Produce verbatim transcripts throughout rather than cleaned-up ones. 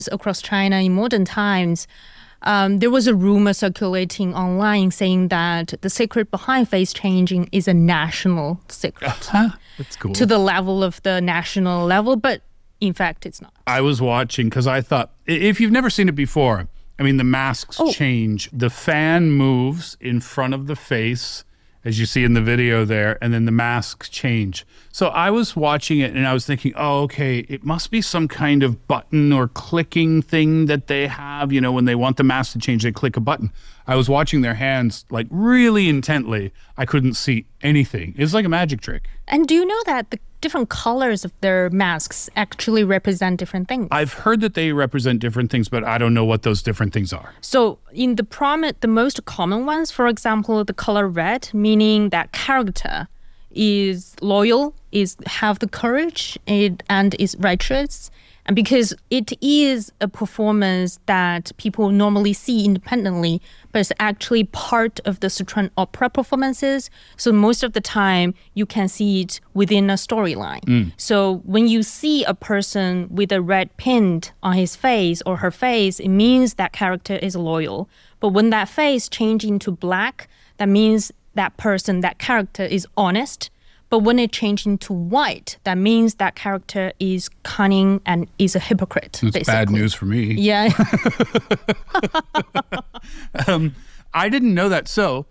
across China in modern times, um, there was a rumor circulating online saying that the secret behind face changing is a national secret. That's cool. To the level of the national level, but in fact, it's not. I was watching because I thought, if you've never seen it before, I mean, the masks oh. change. The fan moves in front of the face, as you see in the video there, and then the masks change. So I was watching it and I was thinking, oh, okay, it must be some kind of button or clicking thing that they have. You know, when they want the mask to change, they click a button. I was watching their hands like really intently. I couldn't see anything. It's like a magic trick. And do you know that the different colors of their masks actually represent different things? I've heard that they represent different things, but I don't know what those different things are. So in the prom- the most common ones, for example, the color red, meaning that character is loyal, is have the courage, it, and is righteous. And because it is a performance that people normally see independently, but it's actually part of the Sichuan opera performances. So most of the time, you can see it within a storyline. Mm. So when you see a person with a red pin on his face or her face, it means that character is loyal. But when that face changes into black, that means that person, that character is honest. But when it changes into white, that means that character is cunning and is a hypocrite. That's basically. Bad news for me. Yeah. um, I didn't know that. So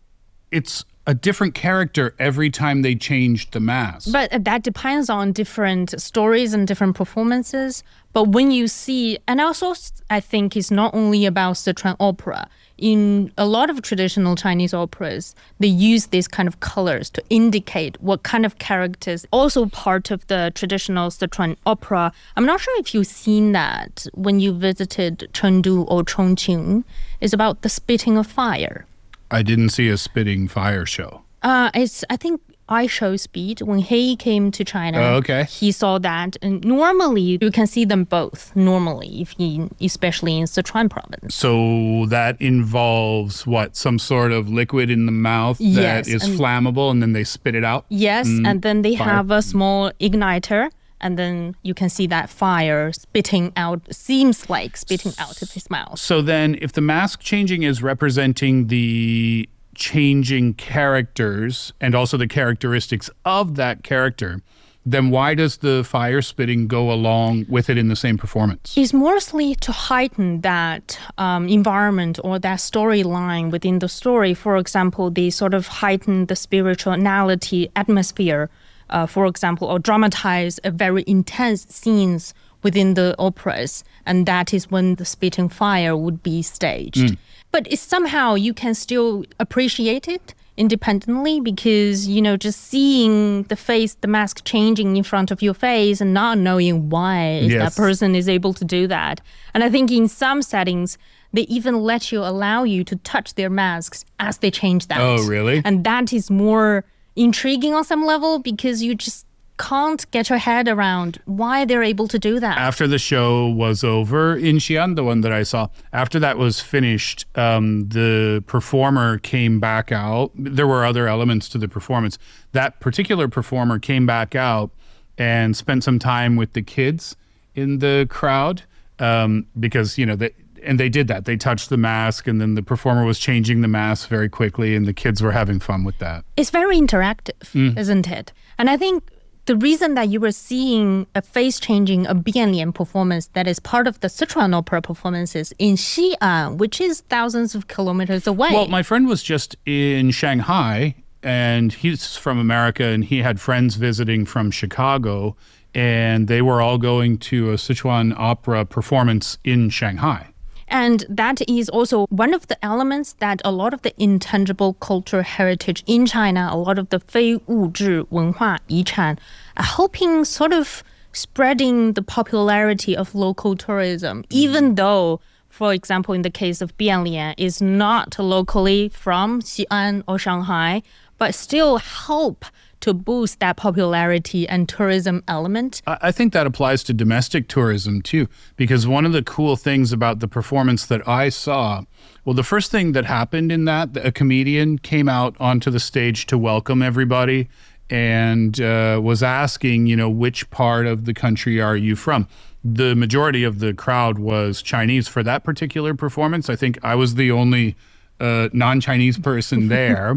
it's a different character every time they changed the mask. But that depends on different stories and different performances. But when you see, and also I think it's not only about Sichuan opera. In a lot of traditional Chinese operas, they use these kind of colors to indicate what kind of characters. Also part of the traditional Sichuan opera. I'm not sure if you've seen that when you visited Chengdu or Chongqing. It's about the spitting of fire. I didn't see a spitting fire show. Uh, it's I think I Show Speed. When he came to China, oh, okay. he saw that. And normally, you can see them both, normally, if you, especially in Sichuan province. So that involves what? Some sort of liquid in the mouth yes, that is and flammable, and then they spit it out? Yes, mm, and then they fire. have a small igniter. And then you can see that fire spitting out, seems like spitting out of his mouth. So then if the mask changing is representing the changing characters and also the characteristics of that character, then why does the fire spitting go along with it in the same performance? It's mostly to heighten that um, environment or that storyline within the story. For example, they sort of heighten the spirituality atmosphere. Uh, for example, or dramatize a very intense scenes within the operas, and that is when the spitting fire would be staged. Mm. But it's somehow you can still appreciate it independently because, you know, just seeing the face, the mask changing in front of your face and not knowing why yes. that person is able to do that. And I think in some settings, they even let you, allow you to touch their masks as they change that. Oh, really? And that is more intriguing on some level because you just can't get your head around why they're able to do that. After the show was over in Xi'an, the one that I saw, after that was finished, um, the performer came back out. There were other elements to the performance. That particular performer came back out and spent some time with the kids in the crowd um, because, you know, they, and they did that. They touched the mask, and then the performer was changing the mask very quickly, and the kids were having fun with that. It's very interactive, mm. isn't it? And I think the reason that you were seeing a face-changing, a Bianlian performance that is part of the Sichuan opera performances in Xi'an, which is thousands of kilometers away. Well, my friend was just in Shanghai, and he's from America, and he had friends visiting from Chicago, and they were all going to a Sichuan opera performance in Shanghai. And that is also one of the elements that a lot of the intangible cultural heritage in China, a lot of the 非物质文化遗产, are helping sort of spreading the popularity of local tourism, even though, for example, in the case of Bianlian, is not locally from Xi'an or Shanghai, but still help to boost that popularity and tourism element. I think that applies to domestic tourism too, because one of the cool things about the performance that I saw, well, the first thing that happened in that, a comedian came out onto the stage to welcome everybody and uh, was asking, you know, which part of the country are you from? the majority of the crowd was Chinese for that particular performance. I think I was the only uh, non-Chinese person there.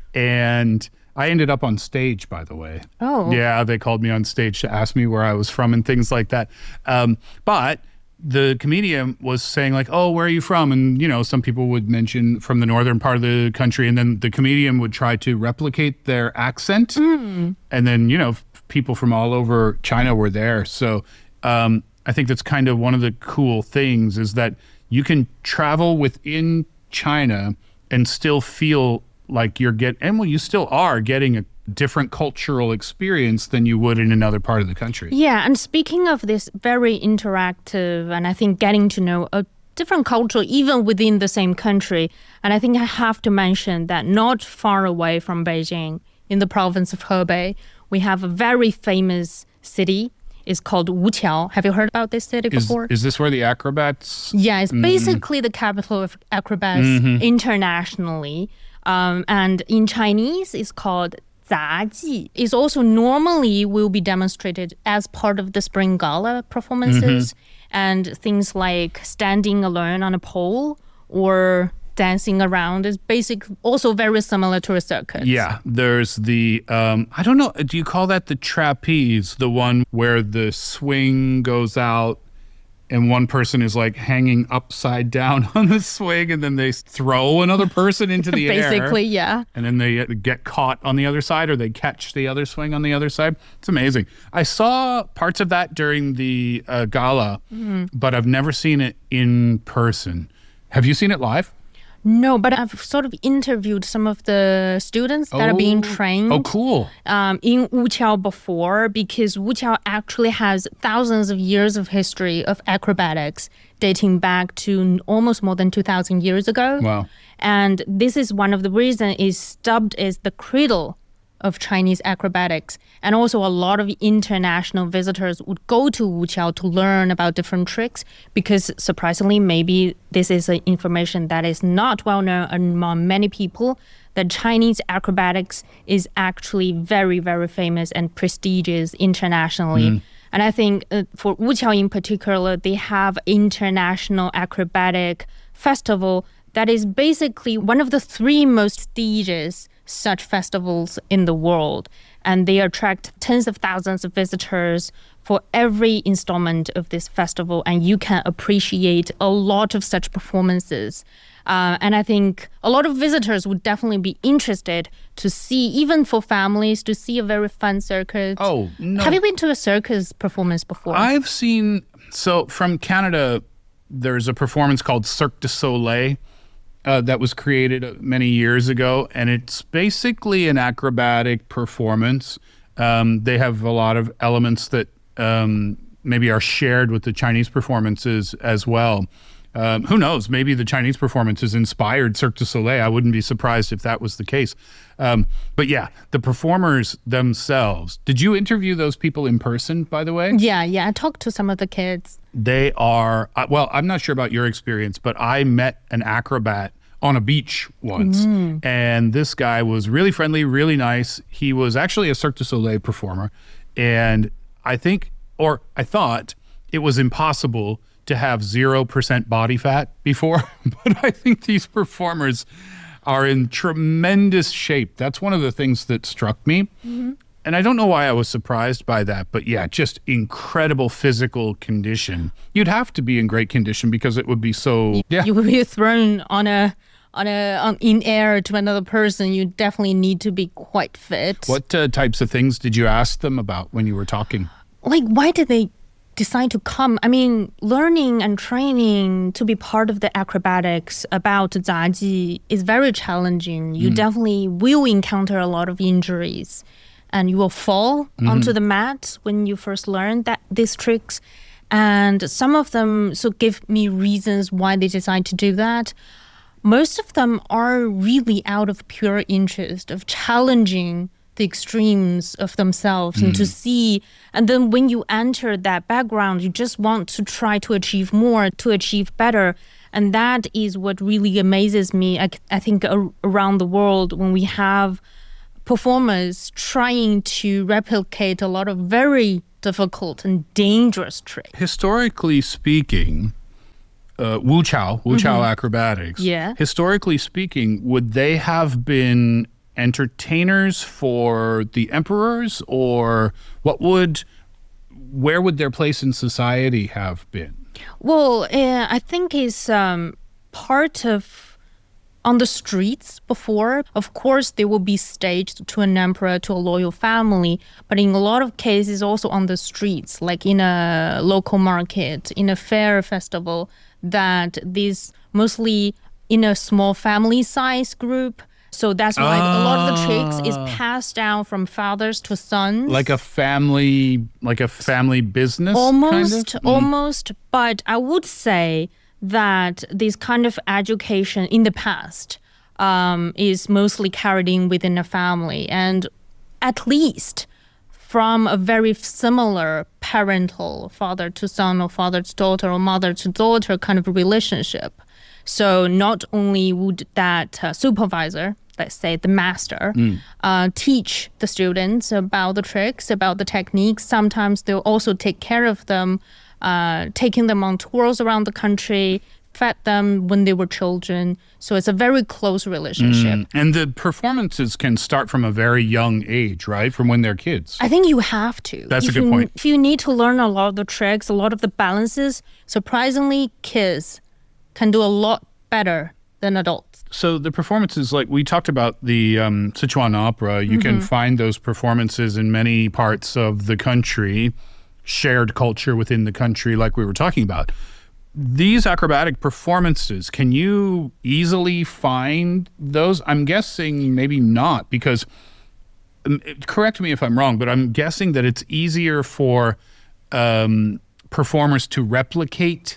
And I ended up on stage, by the way. Oh. Yeah, they called me on stage to ask me where I was from and things like that. Um, but the comedian was saying like, oh, where are you from? And, you know, some people would mention from the northern part of the country. And then the comedian would try to replicate their accent. Mm. And then, you know, people from all over China were there. So um, I think that's kind of one of the cool things is that you can travel within China and still feel like you're getting, and well, you still are getting a different cultural experience than you would in another part of the country. Yeah, and speaking of this very interactive, and I think getting to know a different culture even within the same country, and I think I have to mention that not far away from Beijing, in the province of Hebei, we have a very famous city. It's called Wuqiao. Have you heard about this city Is, before? is this where the acrobats? Yeah, it's basically the capital of acrobats Mm-hmm. internationally. Um, and in Chinese, it's called Zaji. It's also normally will be demonstrated as part of the Spring Gala performances. Mm-hmm. And things like standing alone on a pole or dancing around is basically also very similar to a circus. Yeah, there's the, um, I don't know, do you call that the trapeze? The one where the swing goes out and one person is like hanging upside down on the swing and then they throw another person into the air. Basically, yeah. And then they get caught on the other side or they catch the other swing on the other side. It's amazing. I saw parts of that during the uh, gala, mm-hmm. but I've never seen it in person. Have you seen it live? No, but I've sort of interviewed some of the students that oh. are being trained oh, cool. um, in Wuqiao before, because Wuqiao actually has thousands of years of history of acrobatics dating back to almost more than two thousand years ago. Wow. And this is one of the reasons it's dubbed as the cradle of Chinese acrobatics. And also a lot of international visitors would go to Wuqiao to learn about different tricks because surprisingly, maybe this is an information that is not well known among many people, that Chinese acrobatics is actually very, very famous and prestigious internationally. Mm. And I think uh, for Wuqiao in particular, they have international acrobatic festival that is basically one of the three most prestigious such festivals in the world. And they attract tens of thousands of visitors for every installment of this festival. And you can appreciate a lot of such performances. Uh, and I think a lot of visitors would definitely be interested to see, even for families, to see a very fun circus. Oh, no. Have you been to a circus performance before? I've seen, so from Canada, there's a performance called Cirque du Soleil. Uh, that was created many years ago, and it's basically an acrobatic performance. Um, they have a lot of elements that um, maybe are shared with the Chinese performances as well. Um, who knows? Maybe the Chinese performances inspired Cirque du Soleil. I wouldn't be surprised if that was the case. Um, but yeah, the performers themselves. Did you interview those people in person, by the way? Yeah, yeah. I talked to some of the kids. They are, uh, well, I'm not sure about your experience, but I met an acrobat on a beach once. Mm. And this guy was really friendly, really nice. He was actually a Cirque du Soleil performer. And I think, or I thought, it was impossible to have zero percent body fat before. But I think these performers are in tremendous shape. That's one of the things that struck me. Mm-hmm. And I don't know why I was surprised by that, but yeah, just incredible physical condition. You'd have to be in great condition because it would be so... Yeah. You would be thrown on a, on a on, in air to another person. You definitely need to be quite fit. What uh, types of things did you ask them about when you were talking? Like, why did they decide to come? I mean, learning and training to be part of the acrobatics about Zaji is very challenging. You mm. definitely will encounter a lot of injuries. And you will fall mm-hmm. onto the mat when you first learn that these tricks. And some of them so give me reasons why they decide to do that. Most of them are really out of pure interest of challenging the extremes of themselves mm. and to see. And then when you enter that background, you just want to try to achieve more, to achieve better. And that is what really amazes me, I, I think, uh, around the world when we have performers trying to replicate a lot of very difficult and dangerous trick. Historically speaking, uh, Wu Chao, Wu Chao Mm-hmm. acrobatics, Yeah. historically speaking, would they have been entertainers for the emperors, or what would, where would their place in society have been? Well, uh, I think it's um, part of on the streets before. Of course, they will be staged to an emperor, to a loyal family, but in a lot of cases, also on the streets, like in a local market, in a fair festival, that these mostly in a small family size group. So that's why a lot of the tricks is passed down from fathers to sons. Like a family, like a family business, Almost, kind of? almost. But I would say that this kind of education in the past um, is mostly carried in within a family, and at least from a very similar parental father to son or father to daughter or mother to daughter kind of relationship. So not only would that uh, supervisor, let's say the master, Mm. uh, teach the students about the tricks, about the techniques. Sometimes they'll also take care of them, uh, taking them on tours around the country, fed them when they were children. So it's a very close relationship. Mm. And the performances can start from a very young age, right? From when they're kids. I think you have to. That's a If good you- point. If you need to learn a lot of the tricks, a lot of the balances, surprisingly, kids can do a lot better than adults. So the performances, like we talked about the um, Sichuan opera, you can find those performances in many parts of the country, shared culture within the country, like we were talking about. These acrobatic performances, can you easily find those? I'm guessing maybe not, because, um, correct me if I'm wrong, but I'm guessing that it's easier for um, performers to replicate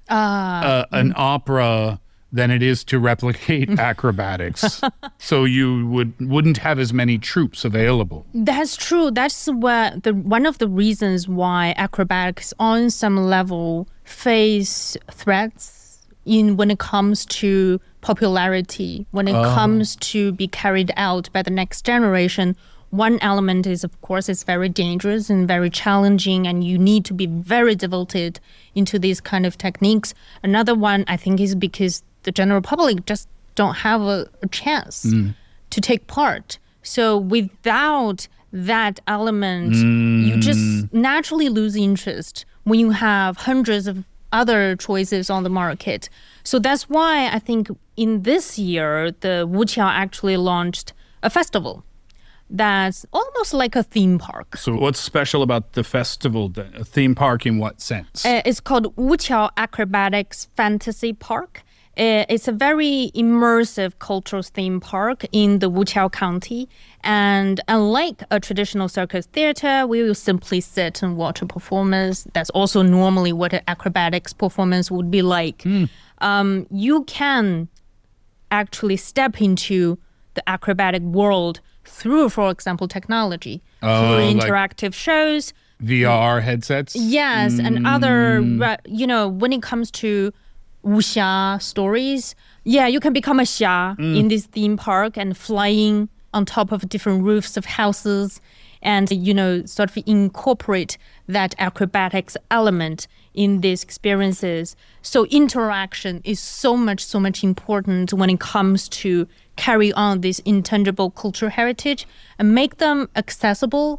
uh, an opera than it is to replicate acrobatics. So you would wouldn't have as many troops available. That's true. That's where the one of the reasons why acrobatics on some level face threats in when it comes to popularity, when it comes to be carried out by the next generation. One element is, of course, it's very dangerous and very challenging, and you need to be very devoted into these kind of techniques. Another one, I think, is because the general public just don't have a, a chance to take part. So without that element, you just naturally lose interest when you have hundreds of other choices on the market. So that's why I think in this year, the Wuqiao actually launched a festival that's almost like a theme park. So what's special about the festival, then? A theme park in what sense? Uh, it's called Wuqiao Acrobatics Fantasy Park. Uh, it's a very immersive cultural theme park in the Wuqiao County. And unlike a traditional circus theater, we will simply sit and watch a performance. That's also normally what an acrobatics performance would be like. Um, you can actually step into the acrobatic world through, for example, technology, Oh, through like- interactive shows. V R headsets? Yes, and other, ra- you know, when it comes to wuxia stories, yeah, you can become a xia in this theme park and flying on top of different roofs of houses and, you know, sort of incorporate that acrobatics element in these experiences. So interaction is so much, so much important when it comes to carry on this intangible cultural heritage and make them accessible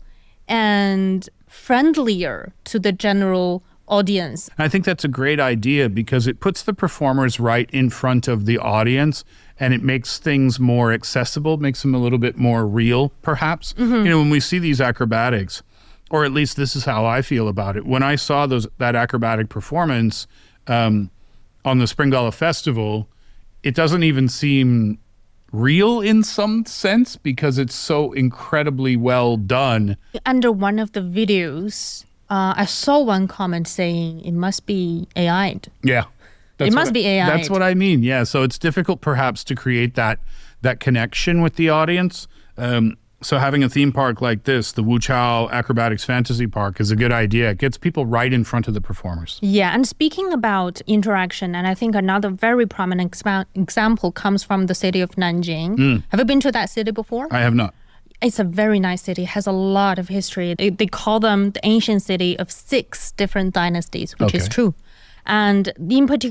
and friendlier to the general audience. I think that's a great idea because it puts the performers right in front of the audience and it makes things more accessible, makes them a little bit more real, perhaps. You know, when we see these acrobatics, or at least this is how I feel about it. When I saw those that acrobatic performance um, on the Spring Gala Festival, it doesn't even seem real in some sense because it's so incredibly well done. Under one of the videos, uh, I saw one comment saying it must be A I'd. Yeah. That's It must what be I- A I. That's what I mean. Yeah. So it's difficult perhaps to create that that connection with the audience. Um, so having a theme park like this, the Wuqiao Acrobatics Fantasy Park, is a good idea. It gets people right in front of the performers. Yeah, and speaking about interaction, and I think another very prominent expa- example comes from the city of Nanjing. Have you been to that city before? I have not. it's a very nice city, has a lot of history. They, they call them the ancient city of six different dynasties, which Okay. is true. And in particular,